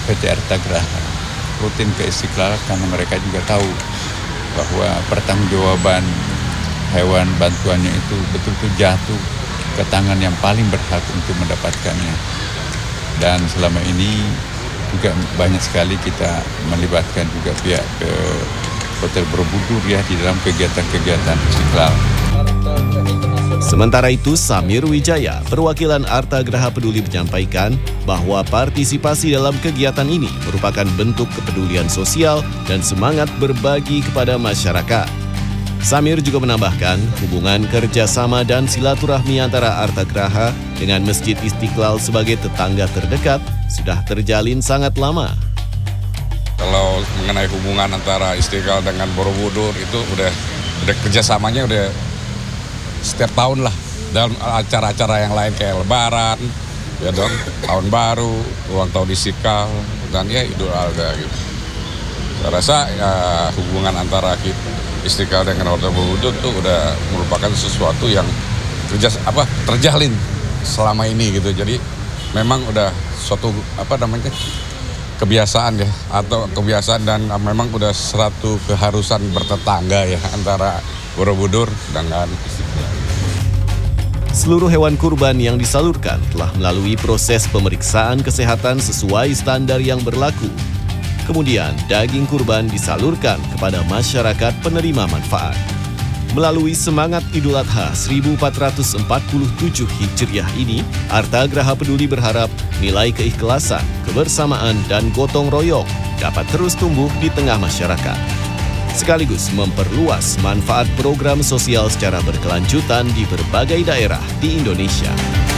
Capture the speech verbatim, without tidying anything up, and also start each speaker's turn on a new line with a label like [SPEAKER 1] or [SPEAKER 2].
[SPEAKER 1] P T Artagraha rutin ke Istiqlal karena mereka juga tahu bahwa pertanggungjawaban hewan bantuannya itu betul-betul jatuh ke tangan yang paling berhak untuk mendapatkannya. Dan selama ini juga banyak sekali kita melibatkan juga pihak ke Hotel Borobudur ya di dalam kegiatan-kegiatan Istiqlal.
[SPEAKER 2] Sementara itu, Samir Wijaya, perwakilan Artagraha Peduli menyampaikan bahwa partisipasi dalam kegiatan ini merupakan bentuk kepedulian sosial dan semangat berbagi kepada masyarakat. Samir juga menambahkan hubungan kerjasama dan silaturahmi antara Artagraha dengan Masjid Istiqlal sebagai tetangga terdekat sudah terjalin sangat lama.
[SPEAKER 3] Kalau mengenai hubungan antara Istiqlal dengan Borobudur itu udah udah kerjasamanya udah setiap tahun lah, dalam acara-acara yang lain kayak Lebaran, ya dong, Tahun Baru, ulang tahun Istiqlal, dan ya Idul Adha gitu. Saya rasa ya, hubungan antara Istiqlal dengan Hotel Borobudur itu udah merupakan sesuatu yang kerja apa terjalin selama ini gitu. Jadi memang udah suatu apa namanya kebiasaan ya, atau kebiasaan dan memang udah suatu keharusan bertetangga ya antara Borobudur dengan Istiqlal.
[SPEAKER 2] Seluruh hewan kurban yang disalurkan telah melalui proses pemeriksaan kesehatan sesuai standar yang berlaku. Kemudian, daging kurban disalurkan kepada masyarakat penerima manfaat. Melalui semangat Idul Adha seribu empat ratus empat puluh tujuh Hijriah ini, Artagraha Peduli berharap nilai keikhlasan, kebersamaan, dan gotong royong dapat terus tumbuh di tengah masyarakat, sekaligus memperluas manfaat program sosial secara berkelanjutan di berbagai daerah di Indonesia.